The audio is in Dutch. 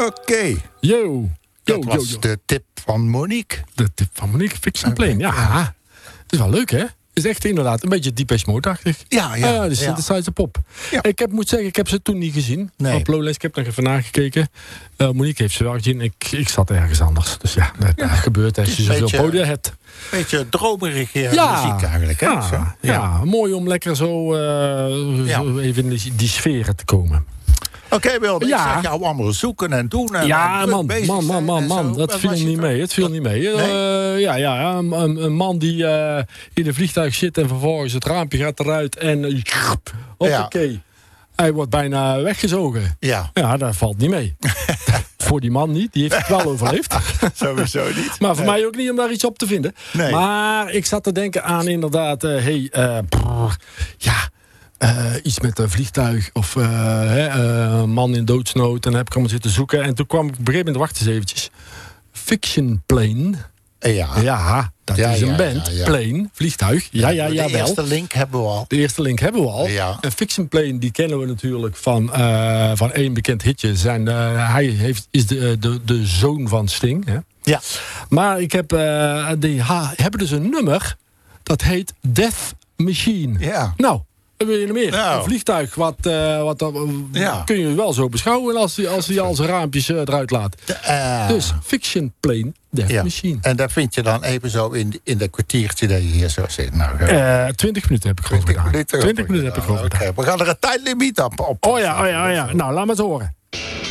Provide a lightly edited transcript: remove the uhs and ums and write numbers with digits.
Oké. Yo. Dat was de tip van Monique. De tip van Monique, Fiction Plane. Ja, dat is wel leuk, hè? Het is echt inderdaad een beetje Depeche Mode-achtig. Ja. De synthesizer pop. Ja. Ik moet zeggen, ik heb ze toen niet gezien. Nee. Op Lowlands, ik heb nog even nagekeken. Monique heeft ze wel gezien. Ik zat ergens anders. Dus ja, dat gebeurt als je zoveel podia hebt. Een beetje dromerige muziek eigenlijk. Hè? Ja, mooi om lekker zo even in die sferen te komen. Oké, Wilde, ik zeg jou allemaal zoeken en doen. En man. Dat viel niet mee. Het viel niet mee. Een man die in een vliegtuig zit en vervolgens het raampje gaat eruit en hoppakee. Hij wordt bijna weggezogen. Ja, dat valt niet mee. Voor die man niet, die heeft het wel overleefd. Sowieso niet. Maar voor mij ook niet om daar iets op te vinden. Nee. Maar ik zat te denken aan inderdaad, iets met een vliegtuig of een man in doodsnood. En dan heb ik allemaal zitten zoeken. En toen kwam ik op een gegeven moment, wacht eens eventjes. Fiction Plane. Ja, dat is een band. Ja. Plane, vliegtuig. De eerste link hebben we al. Ja. En Fiction Plane, die kennen we natuurlijk van één bekend hitje. Hij is de zoon van Sting. Hè? Ja. Maar ik heb, hebben dus een nummer. Dat heet Death Machine. Ja. Nou, wat wil je nog meer? Nou. Een vliegtuig, kun je wel zo beschouwen als hij al zijn raampjes eruit laat. Dus Fiction Plane, Death Machine. En dat vind je dan even zo in dat kwartiertje dat je hier zo zit. Nou, 20 minuten heb ik erover gedaan. 20 minuten heb ik erover gedaan. We gaan er een tijdlimiet op. Oh ja. Nou, laat maar eens horen.